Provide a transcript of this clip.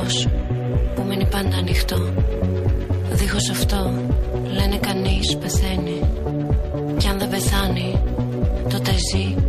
φως που μένει πάντα ανοιχτό. Δίχως αυτό λένε κανείς πεθαίνει. Κι αν δεν πεθάνει τότε ζει.